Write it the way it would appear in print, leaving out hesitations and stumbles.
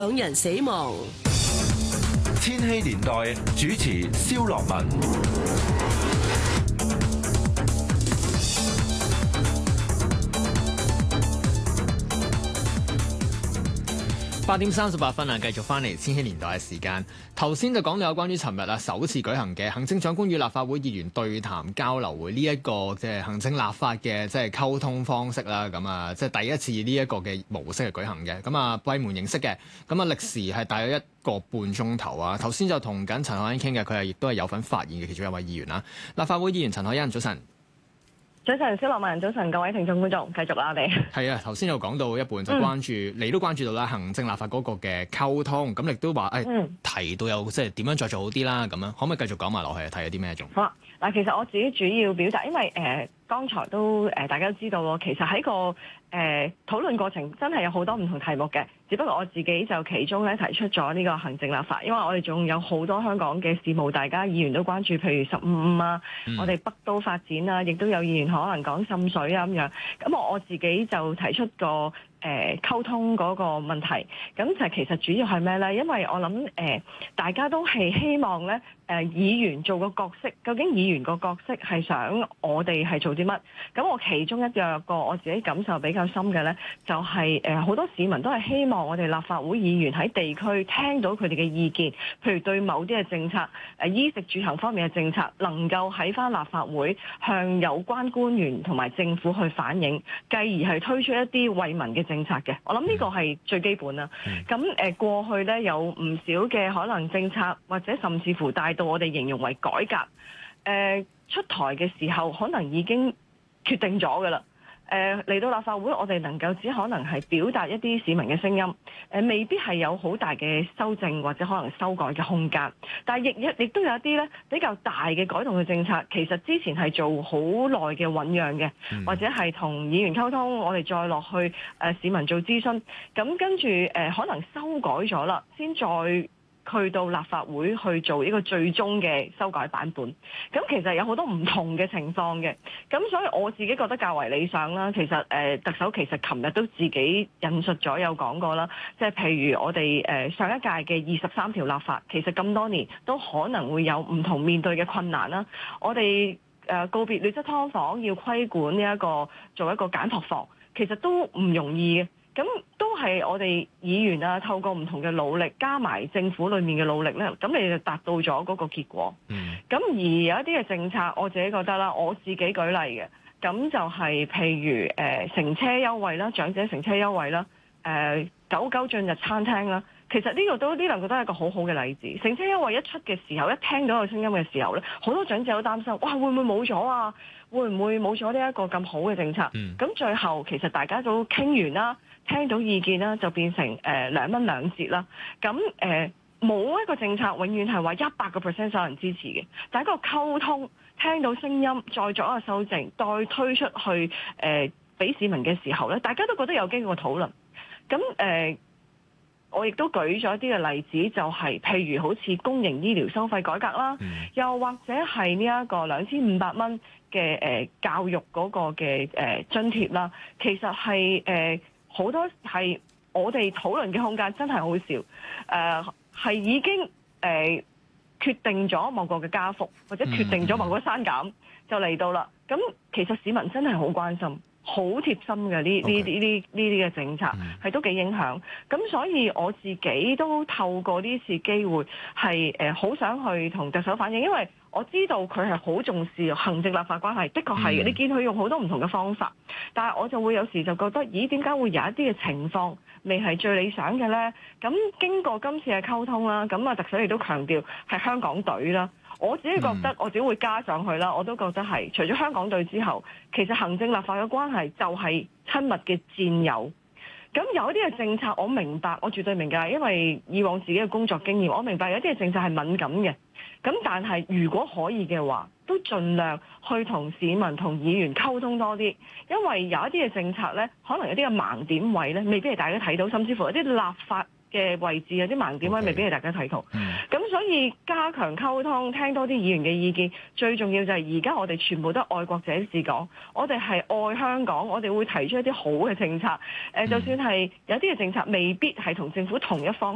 兩人死亡。 千禧年代主持蕭樂文。 8:38啊，繼續翻嚟千禧年代嘅時間。頭先就講到有關於尋日首次舉行嘅行政長官與立法會議員對談交流會呢一個即係行政立法嘅即係溝通方式啦。咁啊，即係第一次呢一個嘅模式係舉行嘅。咁啊，閉門形式嘅。咁啊，歷時係大約1個半鐘頭啊。頭先就同緊陳凱欣傾嘅，佢係亦都係有份發言嘅其中一位議員啦。立法會議員陳凱欣，早晨。 早晨，蕭樂文，早晨，各位聽眾觀眾，繼續啦，我哋係啊，頭先有講到一半就關注，你都關注到啦，行政立法嗰個嘅溝通，咁亦都話提到有即係點樣再做好啲啦，咁樣可唔可以繼續講埋落去？睇有啲咩仲？ 好啊，嗱，其實我自己主要表達，因為剛才都大家都知道喎，其實喺個討論過程真係有好多唔同題目嘅，只不過我自己就其中咧提出咗呢個行政立法，因為我哋仲有好多香港嘅事務，大家議員都關注，譬如15+啊，我哋北都發展啊，亦都有議員可能講滲水啊咁樣，咁我自己就提出個溝通嗰個問題，咁就其實主要係咩咧？因為我諗大家都係希望咧議員做個角色，究竟議員個角色係想我哋係做啲乜？咁我其中一個我自己感受比較深嘅咧，就係好多市民都係希望我哋立法會議員喺地區聽到佢哋嘅意見，譬如對某啲嘅政策衣食住行方面嘅政策，能夠喺翻立法會向有關官員同埋政府去反映，繼而係推出一啲惠民嘅政策嘅。我諗呢個係最基本啦。咁過去咧有唔少嘅可能政策，或者甚至乎帶到我哋形容為改革，出台嘅時候可能已經決定咗㗎啦。嚟到立法會，我哋能夠只可能係表達一啲市民嘅聲音，未必係有好大嘅修正或者可能修改嘅空間。但係亦都有一啲咧比較大嘅改動嘅政策，其實之前係做好耐嘅醖釀嘅，或者係同議員溝通，我哋再落去市民做諮詢，咁跟住可能修改咗啦，先再去到立法會去做一個最終嘅修改版本，咁其實有好多唔同嘅情況嘅，咁所以我自己覺得較為理想啦。其實特首其實琴日都自己引述咗有講過啦，即係譬如我哋上一屆嘅23條立法，其實咁多年都可能會有唔同面對嘅困難啦。我哋告別劣質劏房，要規管呢一個做一個簡樸房，其實都唔容易嘅。咁都係我哋議員啊，透過唔同嘅努力，加埋政府裏面嘅努力咧，咁你就達到咗嗰個結果。咁而有一啲嘅政策，我自己覺得啦，我自己舉例嘅，咁就係譬如乘車優惠啦，長者乘車優惠啦，9.9進入餐廳啦，其實呢兩個都係一個好好嘅例子。乘車優惠一出嘅時候，一聽到個聲音嘅時候咧，好多長者都擔心，哇，會唔會冇咗啊？會唔會冇咗呢一個咁好嘅政策？咁最後其實大家都傾完啦，聽到意見啦，就變成2蚊2折啦。咁冇一個政策永遠係話100% 有人支持嘅，但係個溝通，聽到聲音，再作一個修正，再推出去俾市民嘅時候咧，大家都覺得有經過討論。咁我亦都舉咗一啲嘅例子，就係譬如好似公營醫療收費改革啦，又或者係呢一個2500蚊嘅教育嗰個嘅津貼啦，其實係好多係我哋討論嘅空間真係好少，係已經決定咗某個嘅加幅，或者決定咗某個刪減就嚟到啦。咁其實市民真係好關心。好貼心嘅呢啲嘅政策係都幾影響，咁所以我自己都透過呢次機會係好想去同特首反映，因為我知道佢係好重視行政立法關係，的確係嘅。你見佢用好多唔同嘅方法，但係我就會有時就覺得，咦，點解會有一啲嘅情況未係最理想嘅呢？咁經過今次嘅溝通啦，咁啊特首亦都強調係香港隊啦。我自己覺得，我自己會加上去啦。我都覺得係除咗香港隊之後，其實行政立法嘅關係就係親密嘅戰友。咁有一啲嘅政策，我明白，我絕對明白，因為以往自己嘅工作經驗，我明白有啲嘅政策係敏感嘅。咁但係如果可以嘅話，都盡量去同市民、同議員溝通多啲，因為有一啲嘅政策呢，可能有啲嘅盲點位呢，未必係大家睇到，甚至乎有啲立法嘅位置有啲盲點位未必係大家睇到，咁所以加強溝通，聽多啲議員嘅意見，最重要就係而家我哋全部都愛國者治港，我哋係愛香港，我哋會提出一啲好嘅政策，就算係有啲嘅政策未必係同政府同一方